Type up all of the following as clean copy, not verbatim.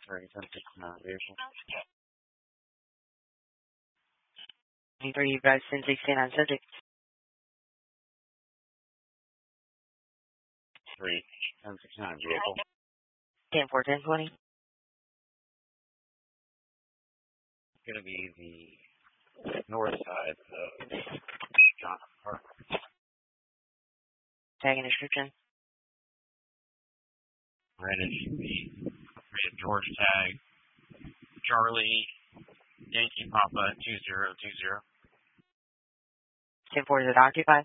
Sorry, 1069 vehicle. 23, you guys, 1069 subject. 3, 1069 vehicle. 10-4, 10-20. It's going to be the north side of Johnson Park. Tag and description. Red SUV. Red George tag. Charlie Yankee Papa 2020. 10-4, is it occupied?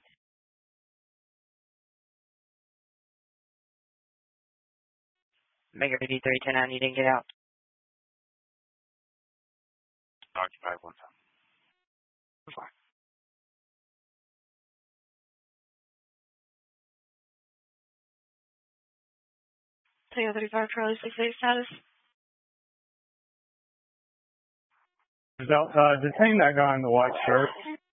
Maker 53-10-9, you didn't get out. Occupied one time. 4. Tango 35, Charlie 68 status. Detain that guy in the white shirt.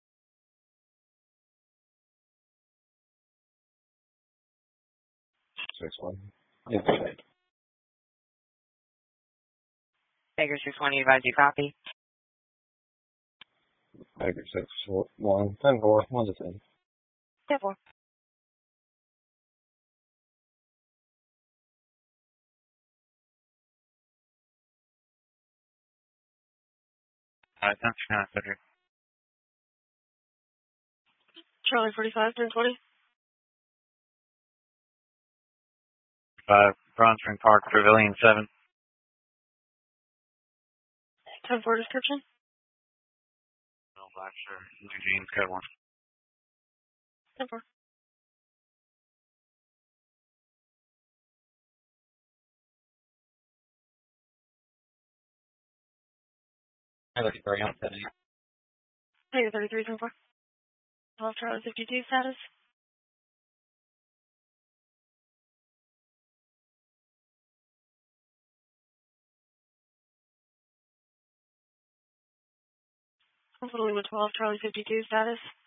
Six one. Yes. Baker 6-1, you advise you copy. Baker 6-1. 10-4. 1 to 10. 10-4. Alright, 1069 subject. Charlie 45, 10-20. 5, Bronze Spring Park, Pavilion 7. 10-4 description. No black shirt. Blue jeans, code 1. 10-4. I look at 3 on 70. Tango 33, 10-4. 12, Charlie 52 status. Little Lima 12, Charlie 52 status.